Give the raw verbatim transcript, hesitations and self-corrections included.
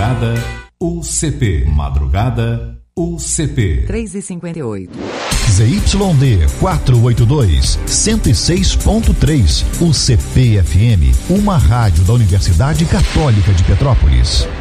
Madrugada U C P. Madrugada U C P. três e cinquenta e oito. Z Y D quatrocentos e oitenta e dois, cento e seis ponto três. U C P F M, uma rádio da Universidade Católica de Petrópolis.